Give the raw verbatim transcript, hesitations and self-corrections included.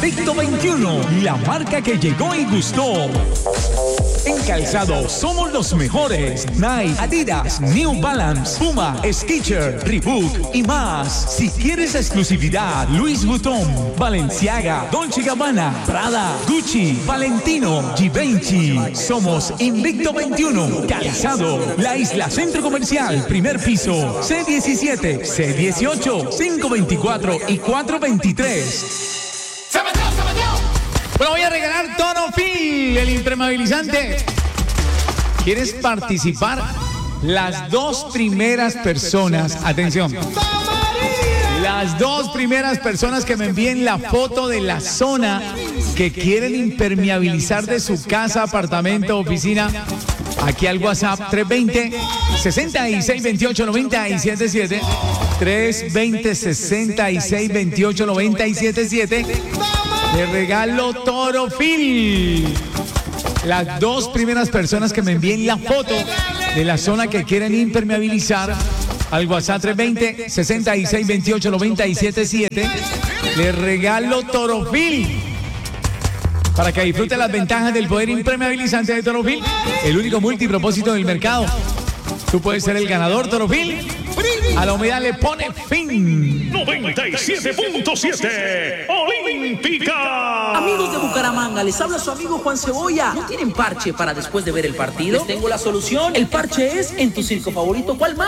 Invicto veintiuno, la marca que llegó y gustó. En calzado somos los mejores. Nike, Adidas, New Balance, Puma, Skechers, Reebok y más. Si quieres exclusividad, Louis Vuitton, Balenciaga, Dolce and Gabbana, Prada, Gucci, Valentino, Givenchy. Somos Invicto veintiuno, calzado. La Isla Centro Comercial, primer piso, C diecisiete, C dieciocho, cinco veinticuatro y cuatro veintitrés. Bueno, voy a regalar Tonofil, el impermeabilizante. ¿Quieres participar? Las dos primeras personas, atención, las dos primeras personas que me envíen la foto de la zona que quieren impermeabilizar de su casa, apartamento, oficina, aquí al WhatsApp tres dos cero, seis seis dos ocho, nueve siete siete, tres dos cero, seis seis dos ocho, nueve siete siete. Le regalo Tonofil. Las dos primeras personas que me envíen la foto de la zona que quieren impermeabilizar al WhatsApp tres dos cero, seis seis dos ocho, nueve siete siete. Le regalo Tonofil para que disfrute las ventajas del poder impermeabilizante de Tonofil, el único multipropósito del mercado. Tú puedes ser el ganador, Tonofil. A la humedad le pone fin. noventa y siete punto siete Olímpica. Amigos de Bucaramanga, les habla su amigo Juan Cebolla. ¿No tienen parche para después de ver el partido? Les tengo la solución. El parche es en tu circo favorito. ¿Cuál más?